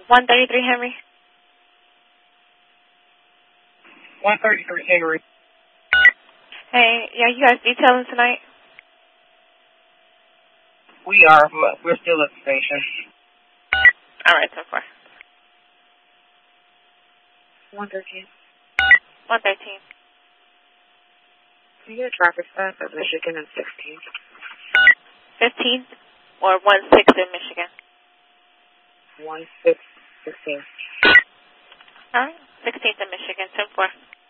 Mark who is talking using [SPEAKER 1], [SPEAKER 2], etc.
[SPEAKER 1] 133 Henry.
[SPEAKER 2] 133 Henry.
[SPEAKER 1] Hey, yeah, you guys detailing tonight?
[SPEAKER 2] We are, but we're still at the station.
[SPEAKER 1] All right, so far.
[SPEAKER 2] 113.
[SPEAKER 1] 113.
[SPEAKER 2] Can you get a traffic stop at Michigan and 16th?
[SPEAKER 1] 15th or 16th in Michigan?
[SPEAKER 2] 16th.
[SPEAKER 1] All right, 16th in Michigan, 10-4.